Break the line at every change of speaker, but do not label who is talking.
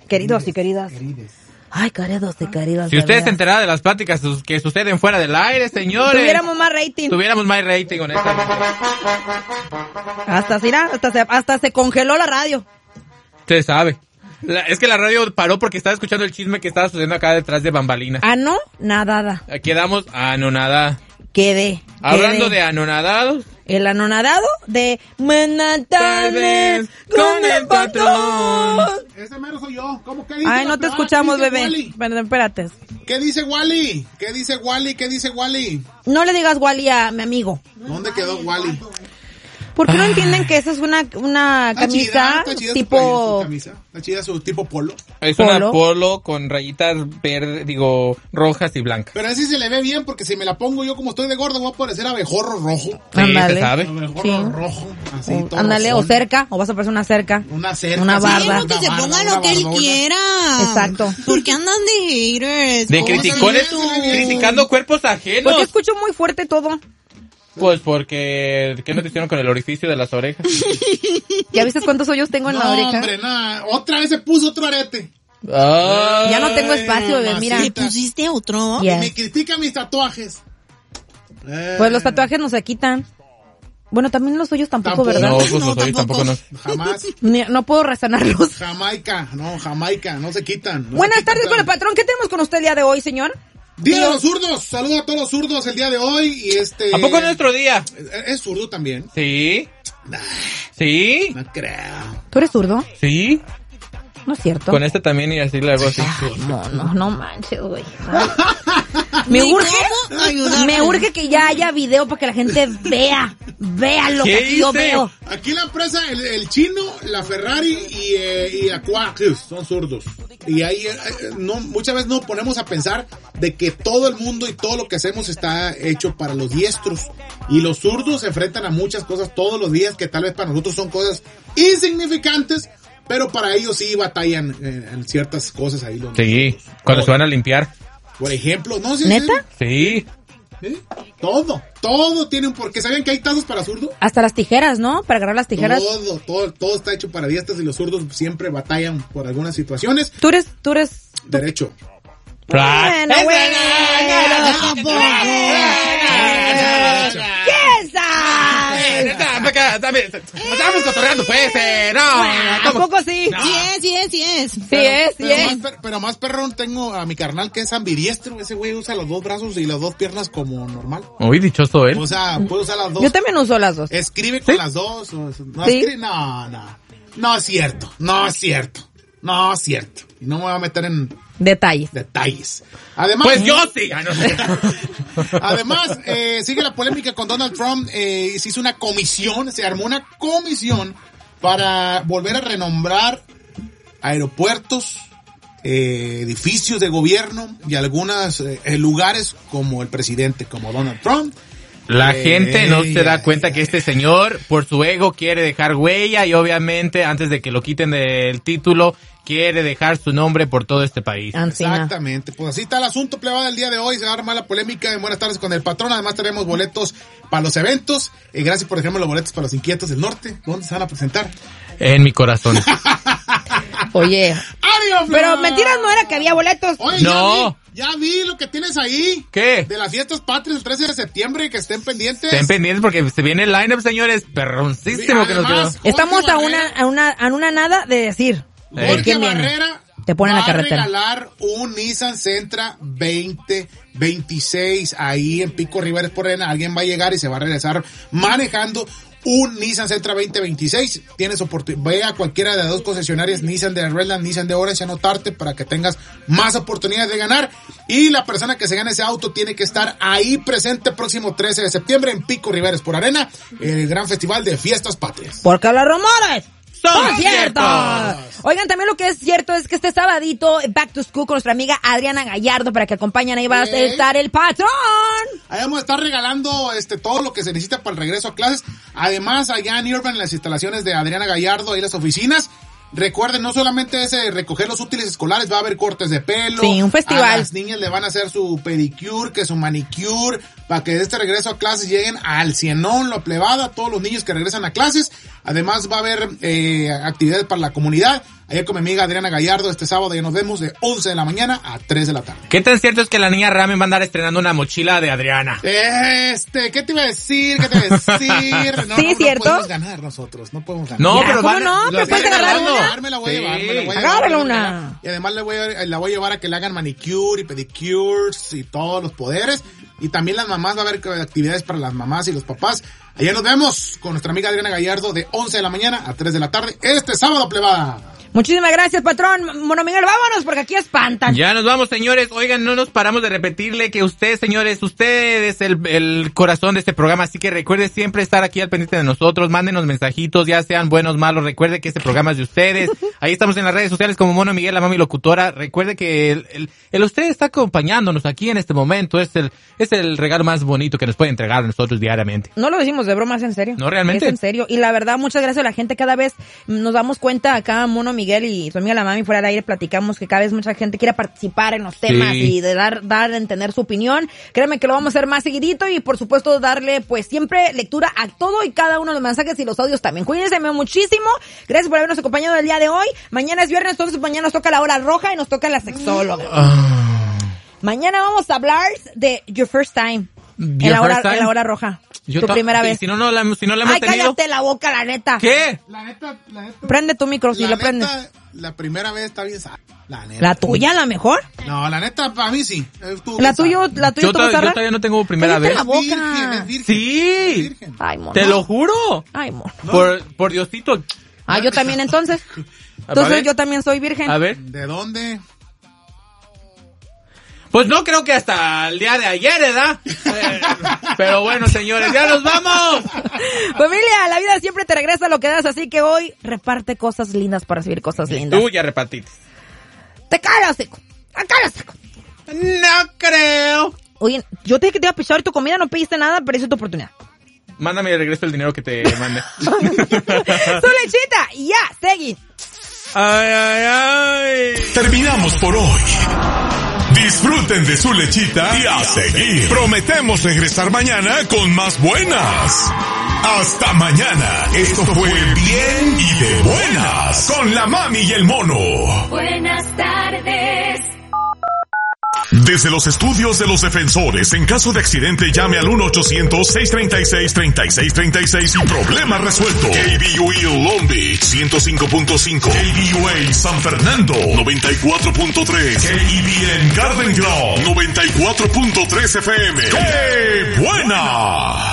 Queridos y queridas. Ay, queridos y queridas.
Si ustedes se enteraran de las pláticas que suceden fuera del aire, señores.
Tuviéramos más rating.
Honestamente.
Hasta se congeló la radio.
Usted sabe. Es que la radio paró porque estaba escuchando el chisme que estaba sucediendo acá detrás de bambalinas.
Anonadada.
Quedamos anonadados. Hablando de anonadados.
El anonadado de Manatanes con el patrón.
Ese mero soy yo. ¿Cómo que dice?
Ay, no te escuchamos, bebé. Perdón, espérate.
¿Qué dice Wally? ¿Qué dice Wally?
No le digas Wally a mi amigo.
¿Dónde quedó Wally?
¿Por qué no entienden que esa es una camisa
está chida
tipo...
su camisa. Está chida su tipo polo.
Es una polo con rayitas rojas y blancas.
Pero así se le ve bien porque si me la pongo yo como estoy de gordo voy a parecer abejorro rojo.
Sí,
ándale.
se sabe.
Abejorro rojo. Así, todo
ándale,
razón.
o cerca, o vas a parecer una cerca.
Una cerca.
Una
sí,
barda.
Que se ponga lo que él quiera.
Exacto.
¿Por qué andan de haters?
De criticones, criticando cuerpos ajenos.
Porque escucho muy fuerte todo.
Pues porque... ¿Qué nos hicieron con el orificio de las orejas?
¿Ya viste cuántos hoyos tengo en la oreja?
Hombre, nada. Otra vez se puso otro arete.
Ya no tengo espacio, bebé, mira.
¿Le pusiste otro?
Yes.
Y me critica mis tatuajes.
Pues los tatuajes no se quitan. Bueno, también los hoyos tampoco, ¿verdad?
No, pues los hoyos tampoco no.
Jamás.
No puedo razonarlos.
Jamaica, no se quitan.
Buenas tardes con el patrón. ¿Qué tenemos con usted el día de hoy, señor?
Día de los zurdos. Saludo a todos los zurdos el día de hoy. Y
¿A poco es nuestro día?
¿Es zurdo también?
Sí. ¿Sí?
No creo.
¿Tú eres zurdo?
Sí.
No es cierto.
Con este también y así le hago así.
Ay, no manches, güey. Me urge que ya haya video para que la gente vea lo que yo veo.
Aquí la empresa, el chino, la Ferrari y Aquarius son zurdos. Y ahí muchas veces nos ponemos a pensar de que todo el mundo y todo lo que hacemos está hecho para los diestros. Y los zurdos se enfrentan a muchas cosas todos los días que tal vez para nosotros son cosas insignificantes. Pero para ellos sí batallan en ciertas cosas ahí.
Sí, cuando se van a limpiar.
Por ejemplo, ¿no? Sí,
¿neta?
Sí.
¿Sí? Todo tiene un porqué. ¿Sabían que hay tazos para zurdo?
Hasta las tijeras, ¿no? Para agarrar las tijeras.
Todo está hecho para diestros y los zurdos siempre batallan por algunas situaciones.
Tú eres
Derecho.
Bueno. ¿Quién sabe?
Estamos cotorreando, pues. No.
¿A poco sí?
No. Sí es.
Pero más perrón tengo a mi carnal que es ambidiestro. Ese güey usa los dos brazos y las dos piernas como normal.
Muy dichoso él.
O sea, puede usar las dos.
Yo también uso las dos.
Escribe con las dos. No es cierto. Y no me voy a meter en detalles. Además,
pues yo sí.
Además, sigue la polémica con Donald Trump. Se hizo una comisión, se armó una comisión para volver a renombrar aeropuertos, edificios de gobierno y algunos lugares como el presidente, como Donald Trump.
La gente no se da cuenta que este señor, por su ego, quiere dejar huella y obviamente, antes de que lo quiten del título, quiere dejar su nombre por todo este país.
Ancina.
Exactamente. Pues así está el asunto, plebada, del día de hoy. Se va a armar la polémica en Buenas tardes con el patrón. Además tenemos boletos para los eventos. Gracias, por ejemplo, los boletos para los Inquietos del Norte. ¿Dónde se van a presentar?
En mi corazón.
Oye.
¡Adiós,
pero mentiras no era que había boletos.
Oye,
no.
Ya vi lo que tienes ahí.
¿Qué?
De las fiestas patrias el 13 de septiembre, que estén pendientes.
Estén pendientes porque se viene el line-up, señores. Perroncísimo que nos quedó.
Estamos a una nada de decir.
Jorge Barrera
te ponen
va
la carretera.
a regalar un Nissan Sentra 2026 ahí en Pico Rivera por Arena. Alguien va a llegar y se va a regresar manejando un Nissan Sentra 2026. Tienes oportunidad, ve a cualquiera de las dos concesionarias, Nissan de Redland, Nissan de Orange, anotarte para que tengas más oportunidades de ganar. Y la persona que se gane ese auto tiene que estar ahí presente el próximo 13 de septiembre en Pico Rivera por Arena, el gran festival de fiestas patrias.
Porque los rumores
son
ciertos. Oigan, también lo que es cierto es que este sabadito, Back to School con nuestra amiga Adriana Gallardo, para que acompañen, ahí va a estar el patrón.
Ahí vamos a estar regalando todo lo que se necesita para el regreso a clases. Además, allá en Urban, en las instalaciones de Adriana Gallardo, ahí las oficinas. Recuerden, no solamente es recoger los útiles escolares, va a haber cortes de pelo.
Sí, un festival.
A las niñas le van a hacer su pedicure, que su manicure, para que de este regreso a clases lleguen al cienón, la plebada, todos los niños que regresan a clases. Además va a haber actividades para la comunidad. Allá con mi amiga Adriana Gallardo este sábado ya nos vemos de 11 de la mañana a 3 de la tarde.
¿Qué tan cierto es que la niña Ramen va a andar estrenando una mochila de Adriana?
¿Qué te iba a decir? No,
sí, ¿cierto?
No podemos ganar nosotros, no podemos ganar.
No,
ya,
pero
¿cómo no?
Pero
puedes agarrar una.
Me la voy a llevar.
Agárrala una.
Y además la voy a llevar a que le hagan manicure y pedicures y todos los poderes. Y también las mamás, va a haber actividades para las mamás y los papás. Allá nos vemos con nuestra amiga Adriana Gallardo de 11 de la mañana a 3 de la tarde este sábado, plebada.
Muchísimas gracias, patrón. Mono Miguel, vámonos porque aquí espantan.
Ya nos vamos, señores. Oigan, no nos paramos de repetirle que usted, señores, usted es el corazón de este programa, así que recuerde siempre estar aquí al pendiente de nosotros. Mándenos mensajitos, ya sean buenos, malos. Recuerde que este programa es de ustedes. Ahí estamos en las redes sociales como Mono Miguel, la mami locutora. Recuerde que el usted está acompañándonos aquí en este momento. Es el regalo más bonito que nos puede entregar a nosotros diariamente.
No lo decimos de broma, es en serio.
No, realmente.
Es en serio. Y la verdad, muchas gracias a la gente. Cada vez nos damos cuenta acá, Mono Miguel y su amiga la mami fuera del aire, platicamos que cada vez mucha gente quiere participar en los temas y de dar a entender su opinión. Créanme que lo vamos a hacer más seguidito y por supuesto darle pues siempre lectura a todo y cada uno de los mensajes y los audios también. Cuídense muchísimo. Gracias por habernos acompañado el día de hoy. Mañana es viernes, entonces mañana nos toca la hora roja y nos toca la sexóloga. Mañana vamos a hablar de Your First Time. En la hora roja. Tu primera vez.
Si no la hemos tenido. Ay,
cállate la boca, la neta.
¿Qué?
La neta.
Prende tu micro, si lo prendes.
La primera vez está bien. La neta.
¿La tuya, la mejor?
No, la neta, para mí sí.
¿La tuya
yo todavía no tengo primera vez.
La boca.
Es virgen.
Sí.
Es virgen.
Ay, mono.
Te lo juro.
Ay, mono.
Por Diosito.
Yo también entonces. Entonces yo también soy virgen.
A ver.
¿De dónde?
Pues no creo que hasta el día de ayer, ¿verdad? Pero bueno, señores, ya nos vamos.
Familia, la vida siempre te regresa lo que das, así que hoy reparte cosas lindas para recibir cosas lindas.
Tú ya repartiste.
¡Te calas, seco!
No creo.
Oye, yo te dije que te iba a pisar tu comida, no pediste nada, pero esa es tu oportunidad.
Mándame de regreso el dinero que te mande.
¡Su lechita! ¡Ya! ¡Segui!
¡Ay!
Terminamos por hoy. Disfruten de su lechita y a seguir. Prometemos regresar mañana con más buenas. Hasta mañana. Esto fue Bien y de Buenas con la mami y el mono.
Buenas tardes.
Desde los estudios de los defensores, en caso de accidente llame al 1-800-636-3636 y problema resuelto. KBUE Long Beach 105.5, KBUA San Fernando 94.3, KBN Garden Grove 94.3 FM. ¡Qué buena!